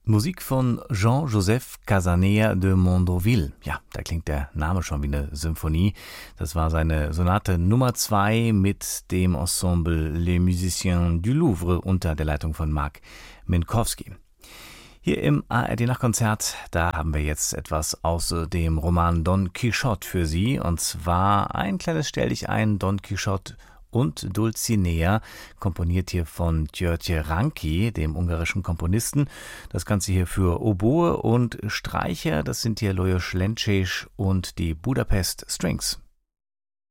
Musik von Jean-Joseph Casanea de Mondoville. Ja, da klingt der Name schon wie eine Symphonie. Das war seine Sonate Nummer 2 mit dem Ensemble Les Musiciens du Louvre unter der Leitung von Marc Minkowski. Hier im ARD-Nachtkonzert, da haben wir jetzt etwas aus dem Roman Don Quixote für Sie. Und zwar ein kleines Stelldichein, Don Quixote und Dulcinea, komponiert hier von György Ránki, dem ungarischen Komponisten. Das Ganze hier für Oboe und Streicher, das sind hier Lajos Lencsés und die Budapest Strings.